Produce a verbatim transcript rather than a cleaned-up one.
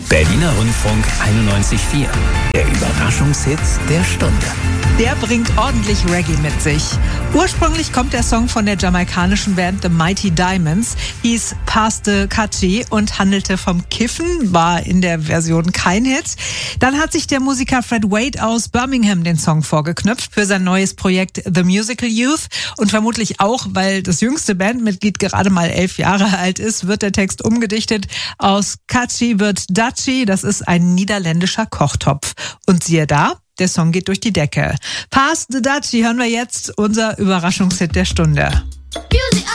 Berliner Rundfunk einundneunzig Komma vier. Der Überraschungshit der Stunde. Der bringt ordentlich Reggae mit sich. Ursprünglich kommt der Song von der jamaikanischen Band The Mighty Diamonds, hieß Pass the Catchy und handelte vom Kiffen, war in der Version kein Hit. Dann hat sich der Musiker Fred Wade aus Birmingham den Song vorgeknüpft für sein neues Projekt The Musical Youth. Und vermutlich auch, weil das jüngste Bandmitglied gerade mal elf Jahre alt ist, wird der Text umgedichtet. Aus Catchy wird Dutchy, das ist ein niederländischer Kochtopf. Und siehe da, der Song geht durch die Decke. Pass the Dutchy hören wir jetzt, unser Überraschungshit der Stunde. Music